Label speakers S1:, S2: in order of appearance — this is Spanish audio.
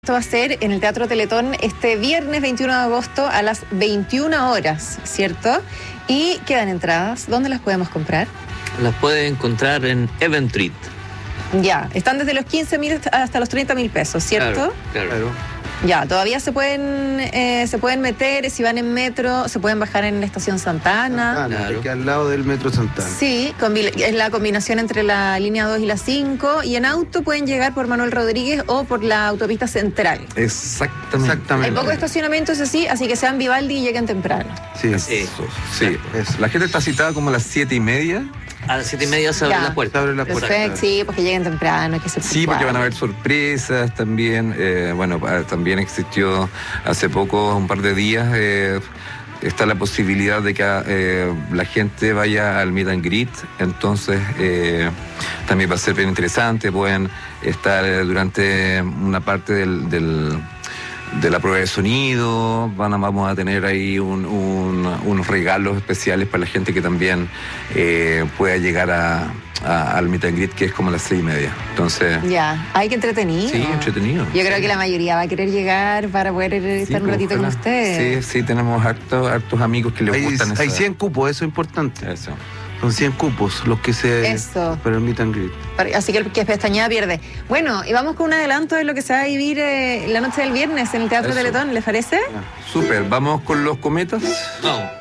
S1: Esto va a ser en el Teatro Teletón este viernes 21 de agosto a las 21 horas, ¿cierto? Y quedan entradas. ¿Dónde las podemos comprar?
S2: Las puede encontrar en Eventbrite.
S1: Ya, están desde los 15.000 hasta los 30.000 pesos, ¿cierto?
S2: Claro.
S1: Ya, todavía se pueden meter, si van en metro, se pueden bajar en la estación Santana.
S2: Claro.
S3: Que al lado del metro Santana.
S1: Sí, es la combinación entre la línea 2 y la 5. Y en auto pueden llegar por Manuel Rodríguez o por la autopista central.
S3: Exactamente.
S1: Hay poco estacionamiento, eso sí, así que sean Vivaldi y lleguen temprano.
S3: Sí,
S4: Sí.
S3: Eso.
S4: La gente está citada como a las 7:30.
S2: A las 7:30 se
S1: Ya.
S2: abre la puerta.
S3: Se abre la puerta.
S1: Perfecto, sí, porque lleguen temprano, hay que ser
S4: Sí, porque van a haber sorpresas también. También existió hace poco, un par de días, está la posibilidad de que la gente vaya al meet and greet. Entonces, también va a ser bien interesante. Pueden estar durante una parte de la prueba de sonido. Vamos a tener ahí unos regalos especiales para la gente que también pueda llegar al meet and greet, que es como a las 6:30. Entonces,
S1: Ya, hay que entretenido.
S4: sí, entretenido.
S1: Yo creo que la mayoría va a querer llegar para poder estar un
S4: pues,
S1: ratito con
S4: ojalá.
S1: ustedes.
S4: Sí, tenemos hartos amigos que les gustan
S3: Hay
S4: esa-
S3: 100 cupos, eso es importante.
S4: Eso.
S3: Son 100 cupos los que se
S1: Eso.
S3: para el meet and greet.
S1: Así que el que pestañea pierde. Bueno, y vamos con un adelanto de lo que se va a vivir la noche del viernes en el Teatro
S4: Eso.
S1: Teletón, ¿les parece?
S4: Súper, vamos con los cometas.
S2: No.